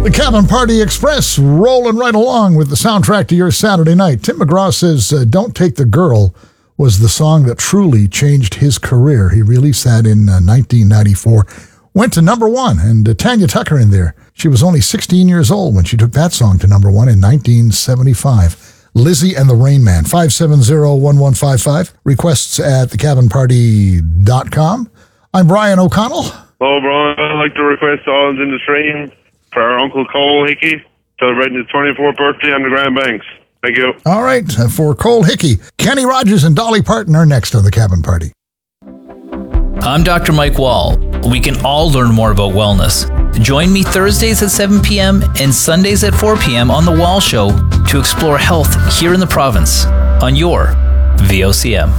The Cabin Party Express rolling right along with the soundtrack to your Saturday night. Tim McGraw says Don't Take the Girl was the song that truly changed his career. He released that in 1994. Went to number one, and Tanya Tucker in there. She was only 16 years old when she took that song to number one in 1975. Lizzie and the Rain Man, 570-1155. Requests at thecabinparty.com. I'm Brian O'Connell. Hello, Brian. I'd like to request Islands in the Stream for our Uncle Cole Hickey, celebrating his 24th birthday on the Grand Banks. Thank you. All right, for Cole Hickey, Kenny Rogers and Dolly Parton are next on The Cabin Party. I'm Dr. Mike Wall. We can all learn more about wellness. Join me Thursdays at 7 p.m. and Sundays at 4 p.m. on The Wall Show to explore health here in the province on your VOCM.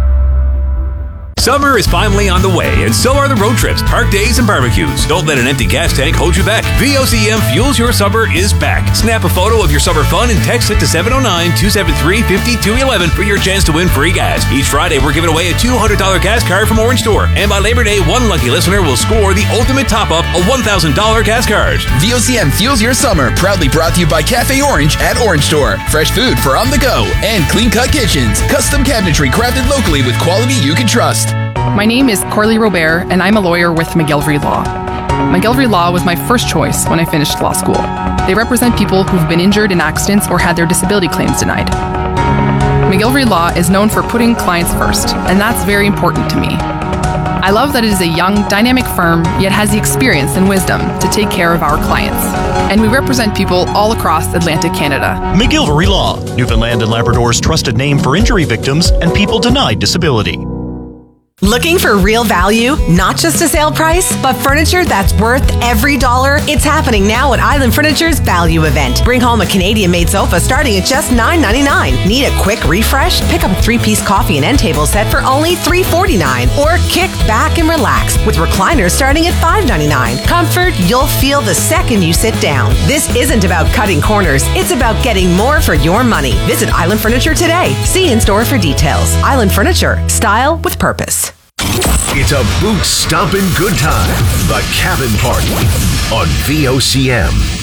Summer is finally on the way, and so are the road trips, park days, and barbecues. Don't let an empty gas tank hold you back. VOCM Fuels Your Summer is back. Snap a photo of your summer fun and text it to 709-273-5211 for your chance to win free gas. Each Friday, we're giving away a $200 gas card from Orange Store. And by Labor Day, one lucky listener will score the ultimate top-up, a $1,000 gas card. VOCM Fuels Your Summer, proudly brought to you by Cafe Orange at Orange Store. Fresh food for on the go. And Clean Cut Kitchens. Custom cabinetry crafted locally with quality you can trust. My name is Corley Robert, and I'm a lawyer with McGillivray Law. McGillivray Law was my first choice when I finished law school. They represent people who've been injured in accidents or had their disability claims denied. McGillivray Law is known for putting clients first, and that's very important to me. I love that it is a young, dynamic firm, yet has the experience and wisdom to take care of our clients. And we represent people all across Atlantic Canada. McGillivray Law, Newfoundland and Labrador's trusted name for injury victims and people denied disability. Looking for real value? Not just a sale price, but furniture that's worth every dollar? It's happening now at Island Furniture's Value Event. Bring home a Canadian-made sofa starting at just $9.99. Need a quick refresh? Pick up a 3-piece coffee and end table set for only $3.49. Or kick back and relax with recliners starting at $5.99. Comfort you'll feel the second you sit down. This isn't about cutting corners. It's about getting more for your money. Visit Island Furniture today. See in-store for details. Island Furniture. Style with purpose. It's a boot-stomping good time. The Cabin Party on VOCM.